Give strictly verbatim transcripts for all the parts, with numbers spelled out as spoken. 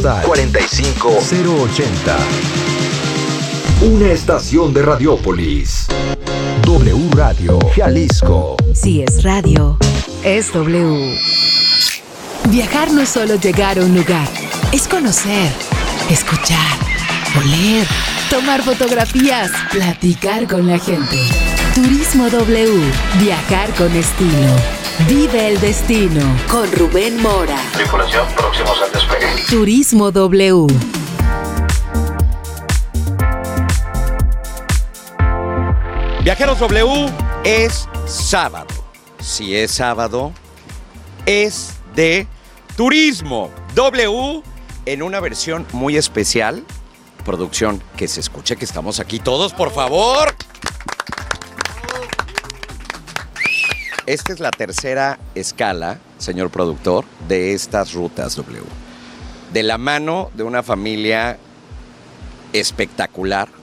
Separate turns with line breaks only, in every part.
cuarenta y cinco cero ochenta. Una estación de Radiópolis. W Radio Jalisco.
Si es radio, es W. Viajar no es solo llegar a un lugar, es conocer, escuchar, oler, tomar fotografías, platicar con la gente. Turismo W. Viajar con estilo. Vive el destino con Rubén Mora.
Tripulación, próximos al despegue.
Turismo W.
Viajeros W, es sábado. Si es sábado, es de Turismo W en una versión muy especial. Producción, que se escuche que estamos aquí todos, por favor. Esta es la tercera escala, señor productor, de estas rutas W. De la mano de una familia espectacular.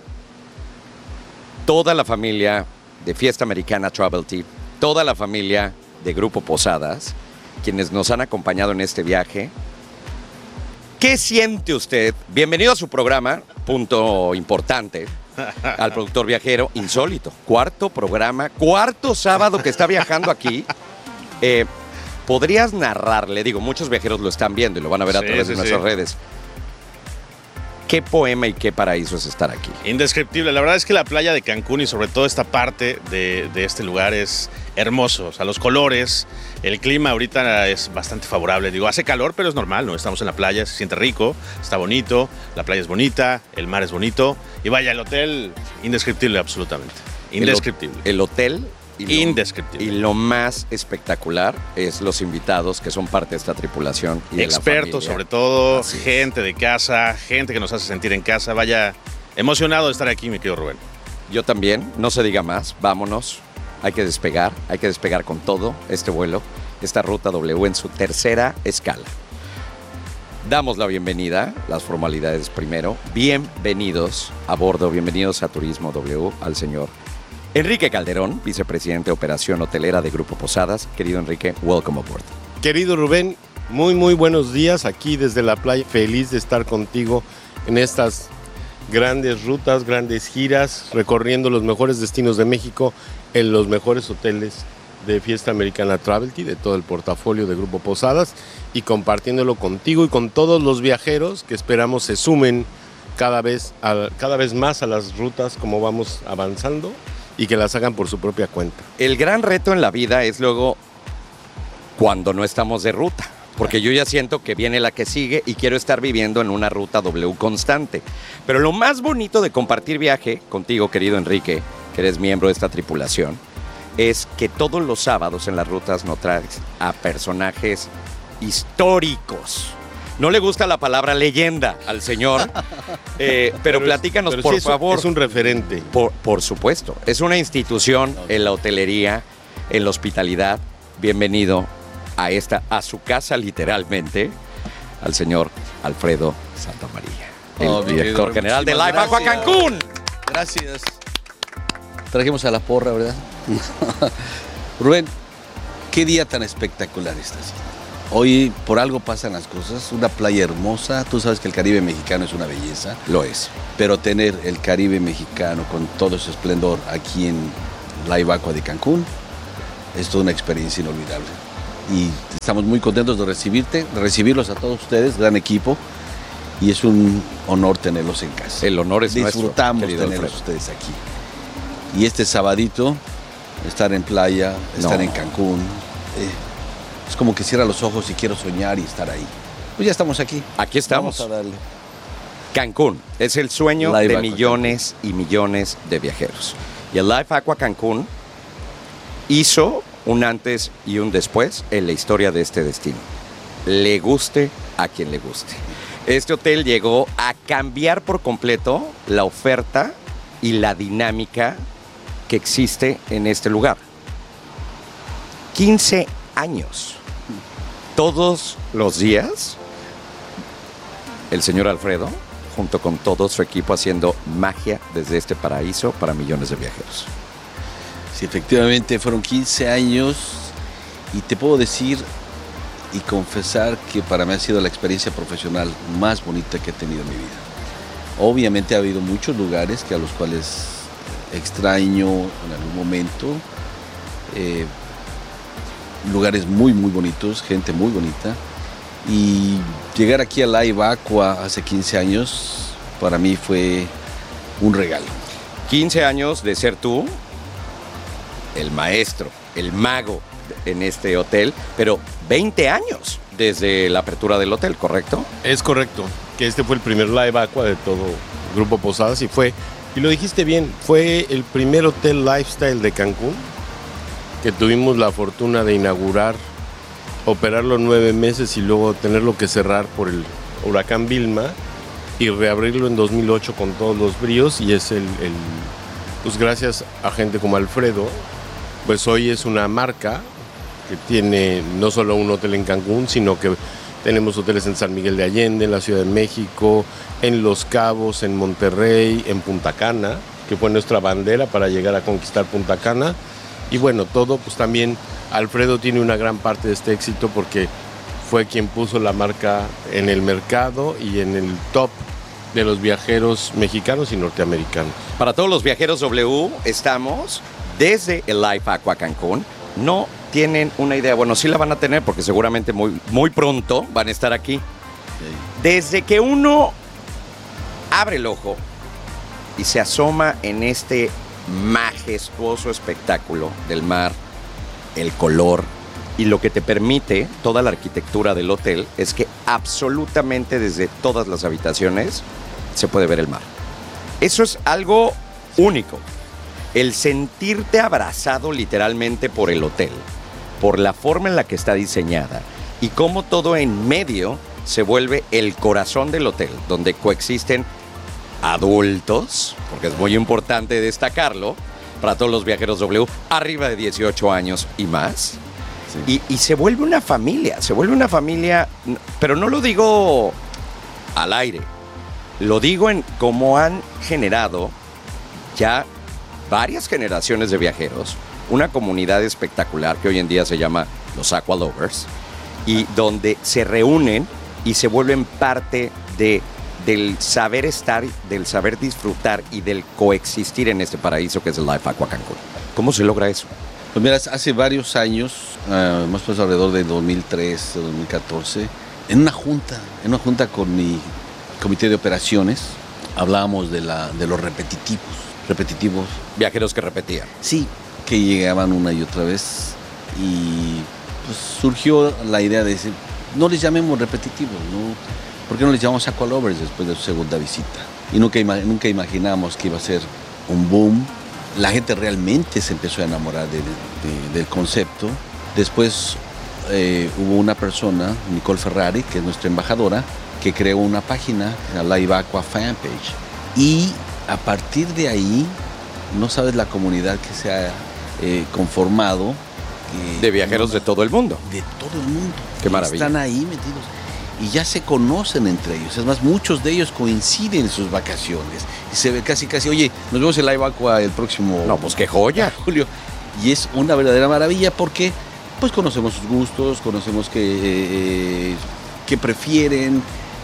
Toda la familia de Fiesta Americana Travel Team, toda la familia de Grupo Posadas, quienes nos han acompañado en este viaje. ¿Qué siente usted? Bienvenido a su programa, punto importante, al productor viajero insólito. Cuarto programa, cuarto sábado que está viajando aquí. Eh, ¿Podrías narrarle? Digo, muchos viajeros lo están viendo y lo van a ver a
Sí,
través
sí,
de nuestras
sí.
redes. ¿Qué poema y qué paraíso es estar aquí?
Indescriptible. La verdad es que la playa de Cancún y sobre todo esta parte de, de este lugar es hermoso. O sea, los colores, el clima ahorita es bastante favorable. Digo, hace calor, pero es normal, ¿no? Estamos en la playa, se siente rico, está bonito, la playa es bonita, el mar es bonito. Y vaya, el hotel, indescriptible absolutamente. Indescriptible.
El, el hotel... Y lo,
Indescriptible.
Y lo más espectacular es los invitados que son parte de esta tripulación. Y
Expertos,
de la
sobre todo,
Así
gente
es.
de casa, gente que nos hace sentir en casa. Vaya, emocionado de estar aquí, mi querido Rubén.
Yo también, no se diga más, vámonos. Hay que despegar, hay que despegar con todo este vuelo, esta ruta W en su tercera escala. Damos la bienvenida, las formalidades primero. Bienvenidos a bordo, bienvenidos a Turismo W, al señor Enrique Calderón, vicepresidente de Operación Hotelera de Grupo Posadas. Querido Enrique, welcome aboard.
Querido Rubén, muy muy buenos días aquí desde la playa. Feliz de estar contigo en estas grandes rutas, grandes giras, recorriendo los mejores destinos de México en los mejores hoteles de Fiesta Americana Travel Team, de todo el portafolio de Grupo Posadas, y compartiéndolo contigo y con todos los viajeros que esperamos se sumen cada vez, a, cada vez más a las rutas como vamos avanzando, y que las hagan por su propia cuenta.
El gran reto en la vida es luego cuando no estamos de ruta, porque yo ya siento que viene la que sigue y quiero estar viviendo en una ruta W constante. Pero lo más bonito de compartir viaje contigo, querido Enrique, que eres miembro de esta tripulación, es que todos los sábados en las rutas nos traes a personajes históricos. No le gusta la palabra leyenda al señor, eh, pero, pero platícanos,
pero
por
sí es,
favor.
Es un referente.
Por, por supuesto, es una institución en la hotelería, en la hospitalidad. Bienvenido a esta, a su casa literalmente, al señor Alfredo Santamaría, el
Oh,
director
querido,
general de Live
muchísimas
Aqua
gracias.
Cancún.
Gracias. Trajimos a la porra, ¿verdad? Rubén, qué día tan espectacular estás. Hoy por algo pasan las cosas, una playa hermosa, tú sabes que el Caribe mexicano es una belleza.
Lo es.
Pero tener el Caribe mexicano con todo su esplendor aquí en Live Aqua de Cancún es toda una experiencia inolvidable. Y estamos muy contentos de recibirte, de recibirlos a todos ustedes, gran equipo, y es un honor tenerlos en casa.
El honor es
Disfrutamos
nuestro, querido
tenerlos
Alfredo.
ustedes aquí. Y este sabadito, estar en playa, estar
No.
en Cancún, eh, es como que cierra los ojos y quiero soñar y estar ahí. Pues ya estamos aquí.
Aquí estamos.
Vamos a darle.
Cancún es el sueño
Live
de
Aqua
millones y millones de viajeros. Y el Live Aqua Cancún hizo un antes y un después en la historia de este destino. Le guste a quien le guste. Este hotel llegó a cambiar por completo la oferta y la dinámica que existe en este lugar. quince años. Todos los días, el señor Alfredo, junto con todo su equipo, haciendo magia desde este paraíso para millones de viajeros.
Sí, efectivamente fueron quince años y te puedo decir, y confesar que para mí ha sido la experiencia profesional más bonita que he tenido en mi vida. Obviamente ha habido muchos lugares que a los cuales extraño en algún momento, eh, lugares muy muy bonitos, gente muy bonita, y llegar aquí a La Ibacua hace quince años para mí fue un regalo.
quince años de ser tú el maestro, el mago en este hotel, pero veinte años desde la apertura del hotel, ¿correcto?
Es correcto, que este fue el primer La Ibacua de todo Grupo Posadas y fue, y lo dijiste bien, fue el primer hotel lifestyle de Cancún que tuvimos la fortuna de inaugurar, operarlo nueve meses y luego tenerlo que cerrar por el huracán Vilma y reabrirlo en dos mil ocho con todos los bríos, y es el, el pues gracias a gente como Alfredo, pues hoy es una marca que tiene no solo un hotel en Cancún, sino que tenemos hoteles en San Miguel de Allende, en la Ciudad de México, en Los Cabos, en Monterrey, en Punta Cana, que fue nuestra bandera para llegar a conquistar Punta Cana. Y bueno, todo, pues también Alfredo tiene una gran parte de este éxito porque fue quien puso la marca en el mercado y en el top de los viajeros mexicanos y norteamericanos.
Para todos los viajeros W, estamos desde el Life Aqua Cancún. No tienen una idea, bueno, sí la van a tener porque seguramente muy, muy pronto van a estar aquí. Desde que uno abre el ojo y se asoma en este majestuoso espectáculo del mar, el color y lo que te permite toda la arquitectura del hotel es que absolutamente desde todas las habitaciones se puede ver el mar. Eso es algo único. El sentirte abrazado literalmente por el hotel, por la forma en la que está diseñada y cómo todo en medio se vuelve el corazón del hotel, donde coexisten adultos, porque es muy importante destacarlo, para todos los viajeros W, arriba de dieciocho años y más. Sí. Y, y se vuelve una familia, se vuelve una familia, pero no lo digo al aire, lo digo en cómo han generado ya varias generaciones de viajeros, una comunidad espectacular que hoy en día se llama los Aqua Lovers, y donde se reúnen y se vuelven parte de del saber estar, del saber disfrutar y del coexistir en este paraíso que es el Life Aqua Cancún. ¿Cómo se logra eso?
Pues mira, hace varios años, uh, más o menos alrededor de dos mil trece, dos mil catorce, en una junta, en una junta con mi comité de operaciones, hablábamos de, la, de los repetitivos, repetitivos.
Viajeros que repetían.
Sí, que llegaban una y otra vez y pues surgió la idea de decir, no les llamemos repetitivos, ¿no? ¿Por qué no les llamamos Aqua Lovers después de su segunda visita? Y nunca, nunca imaginamos que iba a ser un boom. La gente realmente se empezó a enamorar de, de, del concepto. Después eh, hubo una persona, Nicole Ferrari, que es nuestra embajadora, que creó una página, la Ibacua Fanpage. Y a partir de ahí, no sabes la comunidad que se ha eh, conformado.
Que, de viajeros no, de todo el mundo.
De todo el mundo.
Qué maravilla.
Están ahí metidos. Y ya se conocen entre ellos. Es más, muchos de ellos coinciden en sus vacaciones. Y se ve casi, casi, oye, nos vemos en La Ibacua el próximo...
No, pues qué joya.
Julio. Y es una verdadera maravilla porque, pues, conocemos sus gustos, conocemos qué eh, qué prefieren,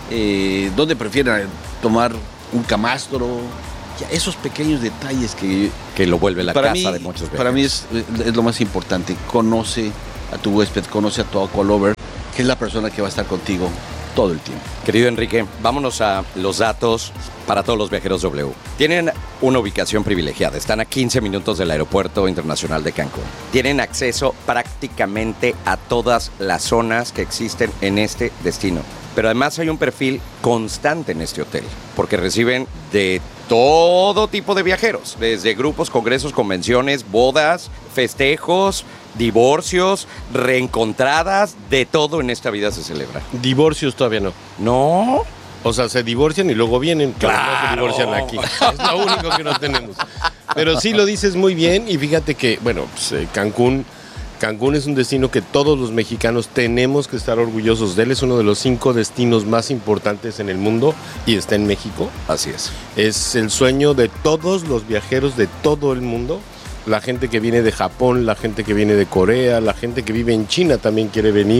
eh, dónde prefieren tomar un camastro. Ya, esos pequeños detalles que...
Que lo vuelve la
para
casa
mí,
de muchos viajeros.
Para mí es, es lo más importante. Conoce a tu huésped, conoce a tu Aqua Lover, que es la persona que va a estar contigo todo el tiempo.
Querido Enrique, vámonos a los datos para todos los viajeros W. Tienen una ubicación privilegiada, están a quince minutos del Aeropuerto Internacional de Cancún. Tienen acceso prácticamente a todas las zonas que existen en este destino. Pero además hay un perfil constante en este hotel, porque reciben de todo tipo de viajeros, desde grupos, congresos, convenciones, bodas, festejos, divorcios, reencontradas, de todo en esta vida se celebra.
Divorcios todavía no.
¿No?
O sea, se divorcian y luego vienen,
claro.
Pero no se divorcian aquí. Es lo único que no tenemos. Pero sí lo dices muy bien y fíjate que, bueno, pues, eh, Cancún, Cancún es un destino que todos los mexicanos tenemos que estar orgullosos de él. Es uno de los cinco destinos más importantes en el mundo y está en México.
Así es.
Es el sueño de todos los viajeros de todo el mundo. La gente que viene de Japón, la gente que viene de Corea, la gente que vive en China también quiere venir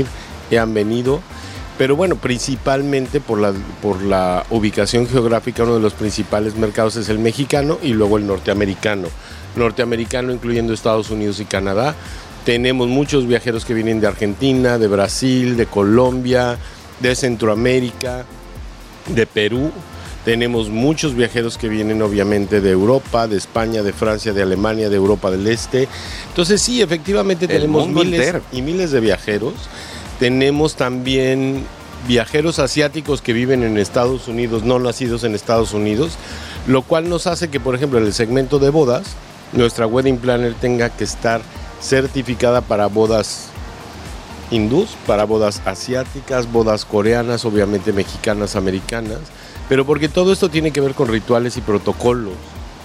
y han venido. Pero bueno, principalmente por la, por la ubicación geográfica, uno de los principales mercados es el mexicano y luego el norteamericano. Norteamericano incluyendo Estados Unidos y Canadá. Tenemos muchos viajeros que vienen de Argentina, de Brasil, de Colombia, de Centroamérica, de Perú. Tenemos muchos viajeros que vienen obviamente de Europa, de España, de Francia, de Alemania, de Europa del Este. Entonces sí, efectivamente tenemos miles entero. y miles de viajeros. Tenemos también viajeros asiáticos que viven en Estados Unidos, no nacidos en Estados Unidos, lo cual nos hace que, por ejemplo, en el segmento de bodas, nuestra Wedding Planner tenga que estar certificada para bodas hindús, para bodas asiáticas, bodas coreanas, obviamente mexicanas, americanas, pero porque todo esto tiene que ver con rituales y protocolos,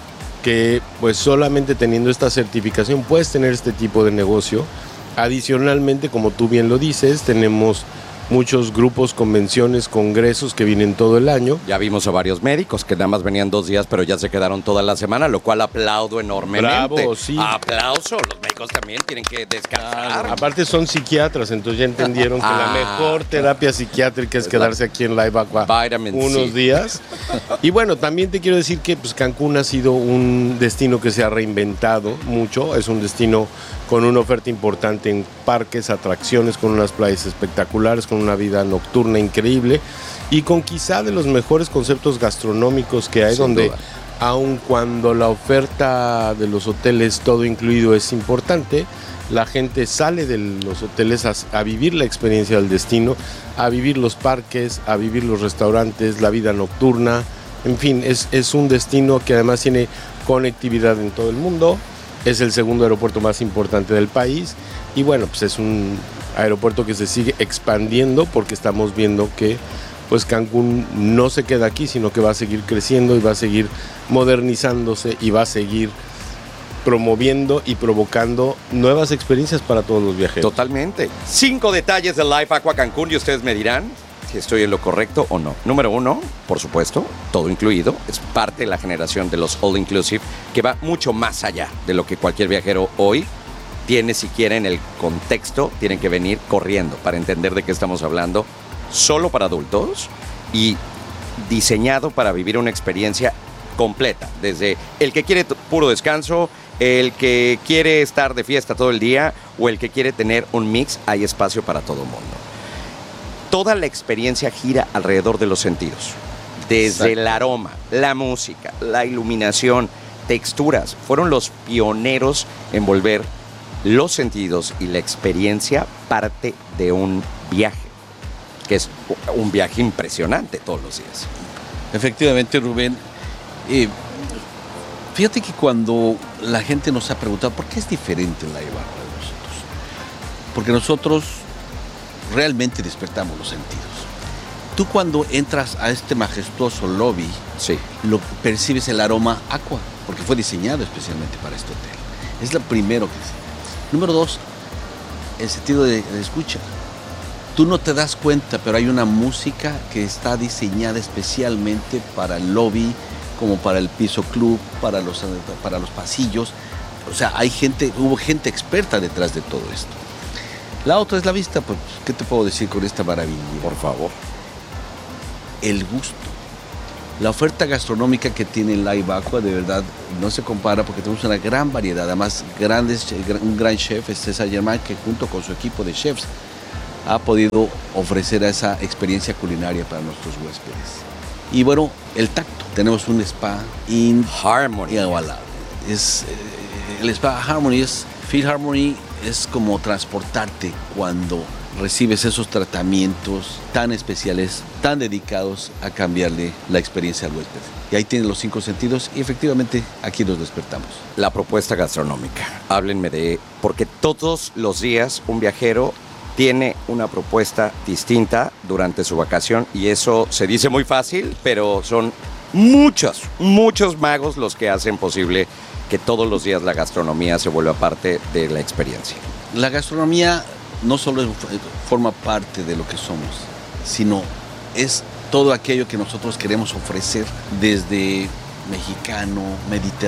que pues solamente teniendo esta certificación puedes tener este tipo de negocio. Adicionalmente, como tú bien lo dices, tenemos muchos grupos, convenciones, congresos que vienen todo el año.
Ya vimos a varios médicos que nada más venían dos días, pero ya se quedaron toda la semana, lo cual aplaudo enormemente.
Bravo, sí.
Aplauso, los médicos también tienen que descansar.
Claro. Aparte son psiquiatras, entonces ya entendieron que ah, la mejor terapia psiquiátrica es quedarse aquí en La Ibacua unos días. Y bueno, también te quiero decir que pues, Cancún ha sido un destino que se ha reinventado mucho, es un destino con una oferta importante en parques, atracciones, con unas playas espectaculares, con una vida nocturna increíble y con quizá de los mejores conceptos gastronómicos que hay, sin donde duda. Aun cuando la oferta de los hoteles todo incluido es importante, la gente sale de los hoteles a, a vivir la experiencia del destino, a vivir los parques, a vivir los restaurantes, la vida nocturna, en fin, es, es un destino que además tiene conectividad en todo el mundo. Es el segundo aeropuerto más importante del país y bueno, pues es un aeropuerto que se sigue expandiendo porque estamos viendo que pues Cancún no se queda aquí, sino que va a seguir creciendo y va a seguir modernizándose y va a seguir promoviendo y provocando nuevas experiencias para todos los viajeros.
Totalmente. Cinco detalles del Life Aqua Cancún y ustedes me dirán si estoy en lo correcto o no. Número uno, por supuesto, todo incluido. Es parte de la generación de los All Inclusive, que va mucho más allá de lo que cualquier viajero hoy tiene siquiera en el contexto. Tienen que venir corriendo para entender de qué estamos hablando. Solo para adultos y diseñado para vivir una experiencia completa. Desde el que quiere puro descanso, el que quiere estar de fiesta todo el día o el que quiere tener un mix, hay espacio para todo el mundo. Toda la experiencia gira alrededor de los sentidos, desde Exacto. el aroma, la música, la iluminación, texturas. Fueron los pioneros en volver los sentidos y la experiencia parte de un viaje, que es un viaje impresionante todos los días.
Efectivamente, Rubén. Eh, fíjate que cuando la gente nos ha preguntado ¿por qué es diferente la Ibacua de nosotros? Porque nosotros realmente despertamos los sentidos. Tú cuando entras a este majestuoso lobby,
sí.
lo percibes el aroma aqua, porque fue diseñado especialmente para este hotel. Es lo primero que dice. Número dos, el sentido de, de escucha. Tú no te das cuenta, pero hay una música que está diseñada especialmente para el lobby, como para el piso club, para los, para los pasillos. O sea, hay gente, hubo gente experta detrás de todo esto. La otra es la vista, pues, ¿qué te puedo decir con esta maravilla?
Por favor.
El gusto. La oferta gastronómica que tiene la Ibacua, de verdad, no se compara porque tenemos una gran variedad. Además, grandes, un gran chef, es César Germán, que junto con su equipo de chefs ha podido ofrecer esa experiencia culinaria para nuestros huéspedes. Y bueno, el tacto. Tenemos un spa in
Harmony.
Inigualable. Es, el spa Harmony es, Feel Harmony es como transportarte cuando recibes esos tratamientos tan especiales, tan dedicados a cambiarle la experiencia al huésped. Y ahí tienen los cinco sentidos y efectivamente aquí nos despertamos.
La propuesta gastronómica. Háblenme de... Porque todos los días un viajero tiene una propuesta distinta durante su vacación y eso se dice muy fácil, pero son muchos, muchos magos los que hacen posible que todos los días la gastronomía se vuelva parte de la experiencia.
La gastronomía no solo forma parte de lo que somos, sino es todo aquello que nosotros queremos ofrecer desde mexicano,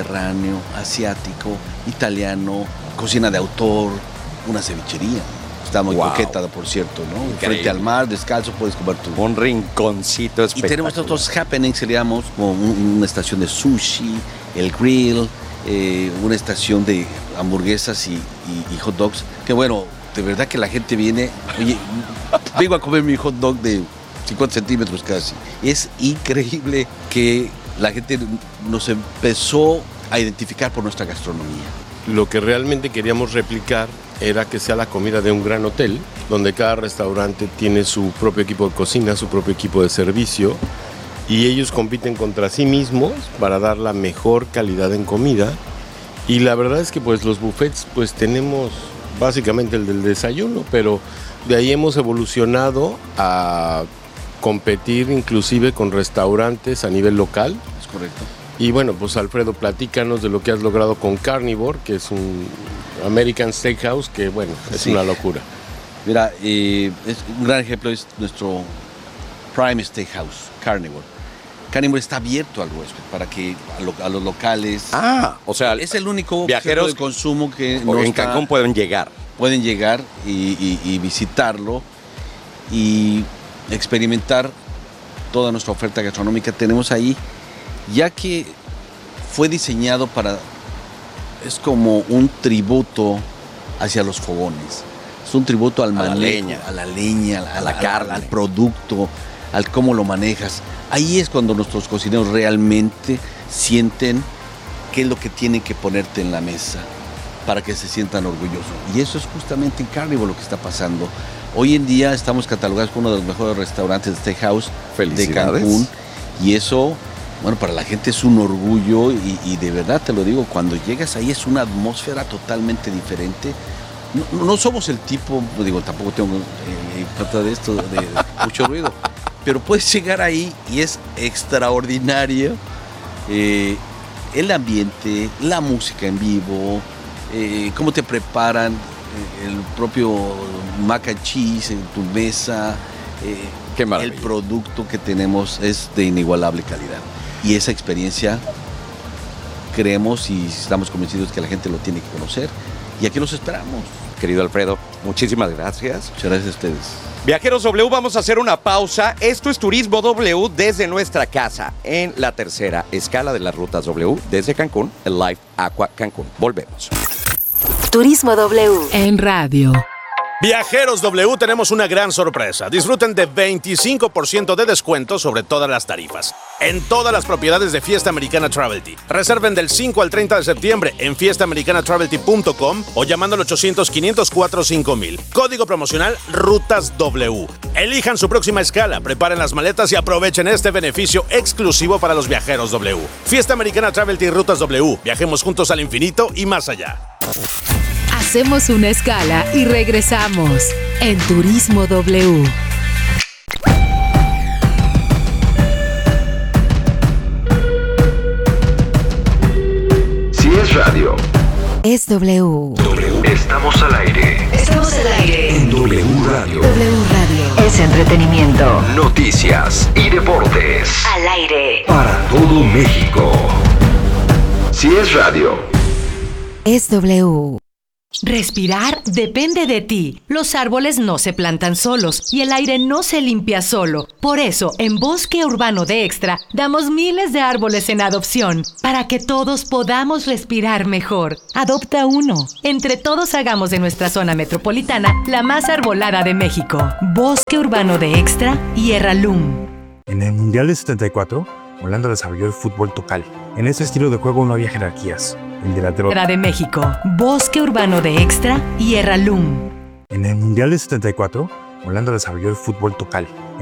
mediterráneo, asiático, italiano, cocina de autor, una cevichería. está muy
Wow.
coqueta, por cierto, ¿no?
Increíble.
Frente al mar, descalzo, puedes comer tu...
Un rinconcito
Y
espectacular.
tenemos otros happenings, seríamos como un- una estación de sushi, el grill, eh, una estación de hamburguesas y, y- y hot dogs. Que bueno, de verdad que la gente viene, oye, vengo a comer mi hot dog de cincuenta centímetros casi. Es increíble que la gente nos empezó a identificar por nuestra gastronomía.
Lo que realmente queríamos replicar era que sea la comida de un gran hotel, donde cada restaurante tiene su propio equipo de cocina, su propio equipo de servicio, y ellos compiten contra sí mismos para dar la mejor calidad en comida. Y la verdad es que pues los buffets pues tenemos básicamente el del desayuno, pero de ahí hemos evolucionado a competir inclusive con restaurantes a nivel local.
¿Es correcto?
Y bueno, pues Alfredo, platícanos de lo que has logrado con Carnivore, que es un American Steakhouse, que bueno, es
Sí.
una locura.
Mira, eh, es, un gran ejemplo es nuestro Prime Steakhouse, Carnivore. Carnivore está abierto al huésped para que a, lo- a los locales...
Ah, o sea,
es el único
viajeros
objeto de consumo que no
en
está-
Cancún pueden llegar.
pueden llegar y, y- y visitarlo y experimentar toda nuestra oferta gastronómica. Tenemos ahí, ya que fue diseñado para, es como un tributo hacia los fogones, es un tributo al
A la
manejo,
leña.
a la leña, a,
A la carne.
al producto, al cómo lo manejas. Ahí es cuando nuestros cocineros realmente sienten qué es lo que tienen que ponerte en la mesa para que se sientan orgullosos. Y eso es justamente en Carnivore lo que está pasando. Hoy en día estamos catalogados como uno de los mejores restaurantes de steakhouse de
Felicidades.
Cancún. Y eso, bueno, para la gente es un orgullo y, y de verdad te lo digo, cuando llegas ahí es una atmósfera totalmente diferente. No, no somos el tipo, digo, tampoco tengo eh, falta de esto, de, de mucho ruido, pero puedes llegar ahí y es extraordinario eh, el ambiente, la música en vivo, eh, cómo te preparan eh, el propio mac and cheese en tu mesa. eh,
Qué maravilla.
el producto que tenemos es de inigualable calidad y esa experiencia creemos y estamos convencidos que la gente lo tiene que conocer y aquí los esperamos.
Querido Alfredo, muchísimas gracias.
Muchas gracias a ustedes.
Viajeros W, vamos a hacer una pausa. Esto es Turismo W desde nuestra casa en la tercera escala de las rutas W desde Cancún, el Live Aqua Cancún. Volvemos.
Turismo W. En radio.
Viajeros W, tenemos una gran sorpresa. Disfruten de veinticinco por ciento de descuento sobre todas las tarifas en todas las propiedades de Fiesta Americana Travelty. Reserven del cinco al treinta de septiembre en fiesta americana travelty punto com o llamando al ochocientos, quinientos cuatro, cinco mil. Código promocional Rutas W. Elijan su próxima escala, preparen las maletas y aprovechen este beneficio exclusivo para los viajeros W. Fiesta Americana Travelty y Rutas W. Viajemos juntos al infinito y más allá.
Hacemos una escala y regresamos en Turismo W.
Si es radio,
Es W.
estamos al aire.
Estamos al aire.
En W Radio.
W Radio. Es entretenimiento.
Noticias y deportes.
Al aire.
Para todo México. Si es radio,
Es W. Respirar depende de ti. Los árboles no se plantan solos y el aire no se limpia solo. Por eso, en Bosque Urbano de Extra, damos miles de árboles en adopción para que todos podamos respirar mejor. Adopta uno. Entre todos hagamos de nuestra zona metropolitana la más arbolada de México. Bosque Urbano de Extra y Erralum.
En el Mundial de setenta y cuatro, Holanda desarrolló el fútbol tocal. En este estilo de juego no había jerarquías. El delantero
de México. Bosque Urbano de Extra y Erralum.
En el Mundial de setenta y cuatro, Holanda desarrolló el fútbol tocal.